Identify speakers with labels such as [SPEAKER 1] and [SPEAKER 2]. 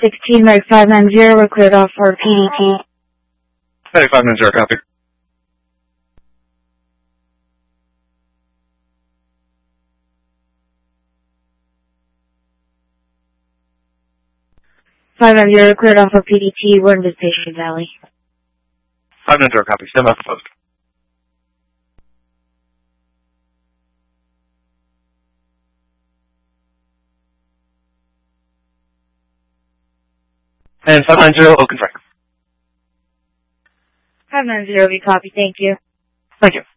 [SPEAKER 1] 16 Meg 590, we're cleared off for PDT.
[SPEAKER 2] Medic 590, copy.
[SPEAKER 1] Cleared off for PDT, we're in Visitation Valley.
[SPEAKER 2] 590, copy. Stand by for post. And 590, Oak and Frank.
[SPEAKER 1] 590, we copy, thank you.
[SPEAKER 2] Thank you.